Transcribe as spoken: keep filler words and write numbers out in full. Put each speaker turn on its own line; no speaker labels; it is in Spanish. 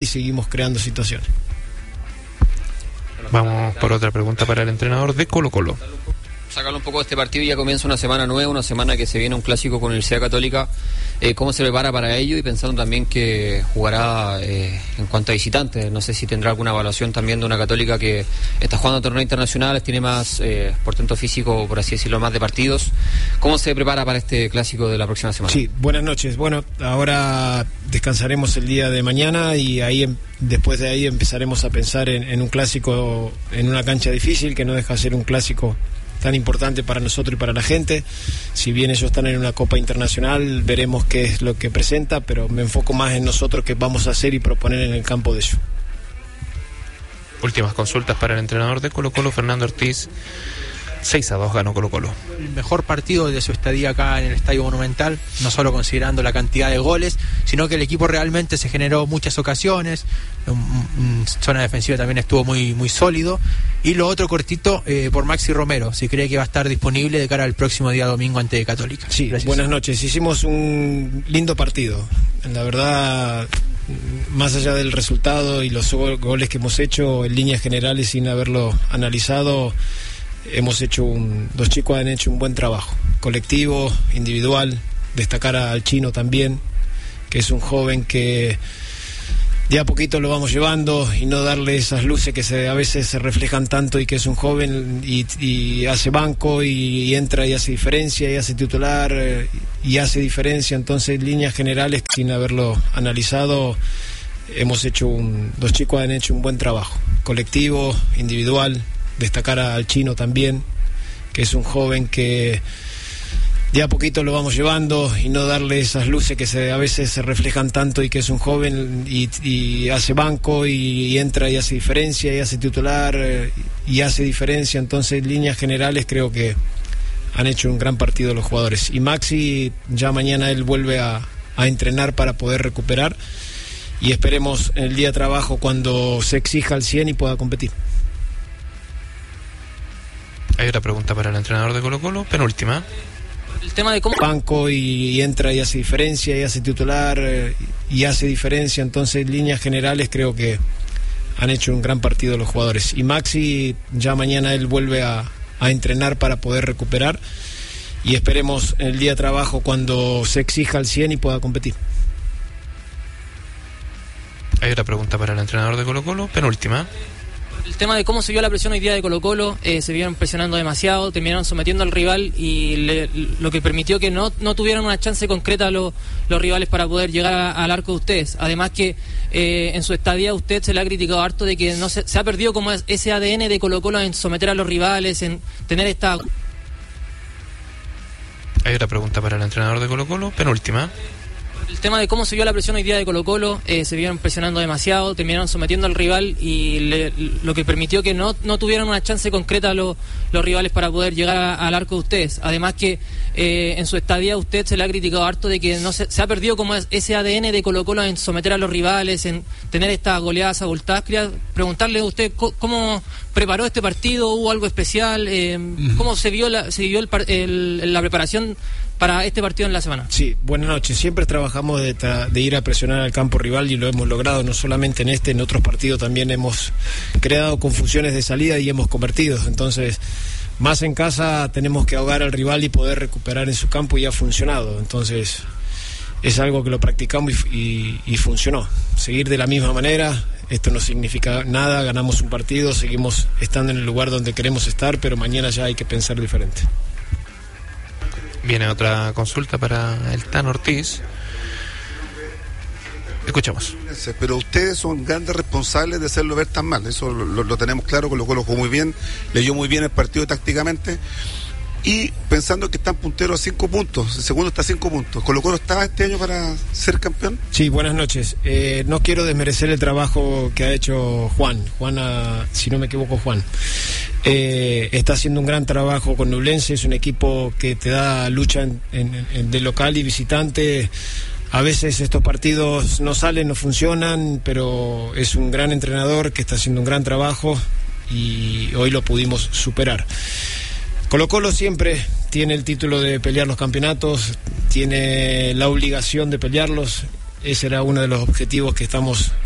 y seguimos creando situaciones.
Vamos por otra pregunta para el entrenador de Colo-Colo.
Sacarlo un poco de este partido y ya comienza una semana nueva, una semana que se viene un clásico con Universidad Católica. Eh, ¿Cómo se prepara para ello? Y pensando también que jugará eh, en cuanto a visitantes. No sé si tendrá alguna evaluación también de una Católica que está jugando torneos internacionales, tiene más eh, portento físico, por así decirlo, más de partidos. ¿Cómo se prepara para este clásico de la próxima semana?
Sí, buenas noches. Bueno, ahora descansaremos el día de mañana y ahí después de ahí empezaremos a pensar en, en un clásico en una cancha difícil que no deja de ser un clásico tan importante para nosotros y para la gente. Si bien ellos están en una Copa Internacional, veremos qué es lo que presenta, pero me enfoco más en nosotros, qué vamos a hacer y proponer en el campo de ellos.
Últimas consultas para el entrenador de Colo-Colo, Fernando Ortiz. seis a dos ganó Colo-Colo.
El mejor partido de su estadía acá en el Estadio Monumental, no solo considerando la cantidad de goles, sino que el equipo realmente se generó muchas ocasiones, en zona defensiva también estuvo muy, muy sólido. Y lo otro cortito, eh, por Maxi Romero, si cree que va a estar disponible de cara al próximo día domingo ante Católica.
Sí, gracias. Buenas noches, hicimos un lindo partido, la verdad, más allá del resultado y los goles que hemos hecho en líneas generales sin haberlo analizado, hemos hecho un, los chicos han hecho un buen trabajo, colectivo, individual, destacar al Chino también, que es un joven que de a poquito lo vamos llevando y no darle esas luces que se, a veces se reflejan tanto y que es un joven y, y hace banco y, y entra y hace diferencia y hace titular eh, y hace diferencia. Entonces, en líneas generales, sin haberlo analizado, hemos hecho un, los chicos han hecho un buen trabajo, colectivo, individual, destacar al Chino también, que es un joven que de a poquito lo vamos llevando y no darle esas luces que se, a veces se reflejan tanto y que es un joven y, y hace banco y, y entra y hace diferencia y hace titular eh, y hace diferencia. Entonces, en líneas generales, creo que han hecho un gran partido los jugadores. Y Maxi, ya mañana él vuelve a, a entrenar para poder recuperar y esperemos en el día de trabajo cuando se exija al cien y pueda competir.
Hay otra pregunta para el entrenador de Colo-Colo, penúltima.
El tema de cómo
banco y, y entra y hace diferencia y hace titular eh, y hace diferencia. Entonces, en líneas generales, creo que han hecho un gran partido los jugadores. Y Maxi, ya mañana él vuelve a, a entrenar para poder recuperar y esperemos en el día de trabajo cuando se exija al cien y pueda competir.
Hay otra pregunta para el entrenador de Colo-Colo, penúltima.
El tema de cómo se vio la presión hoy día de Colo-Colo, eh, se vieron presionando demasiado, terminaron sometiendo al rival y le, lo que permitió que no, no tuvieran una chance concreta los, los rivales para poder llegar a, al arco de ustedes. Además que eh, en su estadía a usted se le ha criticado harto de que no se, se ha perdido como ese A D N de Colo-Colo en someter a los rivales, en tener esta...
Hay otra pregunta para el entrenador de Colo-Colo, penúltima.
El tema de cómo se vio la presión hoy día de Colo-Colo, eh, se vieron presionando demasiado, terminaron sometiendo al rival y le, lo que permitió que no, no tuvieran una chance concreta los, los rivales para poder llegar a, al arco de ustedes. Además que eh, en su estadía a usted se le ha criticado harto de que no se, se ha perdido como ese A D N de Colo-Colo en someter a los rivales, en tener estas goleadas abultadas. Quería preguntarle a usted cómo preparó este partido, hubo algo especial, eh, cómo se vio la, se vio el, el, la preparación para este partido en la semana.
Sí, buenas noches. Siempre trabajamos de, de ir a presionar al campo rival y lo hemos logrado, no solamente en este, en otros partidos también hemos creado confusiones de salida y hemos convertido. Entonces, más en casa tenemos que ahogar al rival y poder recuperar en su campo y ha funcionado. Entonces, es algo que lo practicamos y, y, y funcionó. Seguir de la misma manera, esto no significa nada, ganamos un partido, seguimos estando en el lugar donde queremos estar, pero mañana ya hay que pensar diferente.
Viene otra consulta para el Tan Ortiz. Escuchamos.
Pero ustedes son grandes responsables de hacerlo ver tan mal. Eso lo, lo tenemos claro. Colo-Colo jugó muy bien, leyó muy bien el partido tácticamente. Y pensando que están punteros a cinco puntos, el segundo está a cinco puntos. ¿Colo-Colo estaba este año para ser campeón?
Sí, buenas noches. Eh, no quiero desmerecer el trabajo que ha hecho Juan. Juan, a, si no me equivoco, Juan. Eh, está haciendo un gran trabajo con Ñublense, es un equipo que te da lucha en, en, en, de local y visitante. A veces estos partidos no salen, no funcionan, pero es un gran entrenador que está haciendo un gran trabajo y hoy lo pudimos superar. Colo-Colo siempre tiene el título de pelear los campeonatos, tiene la obligación de pelearlos. Ese era uno de los objetivos que estamos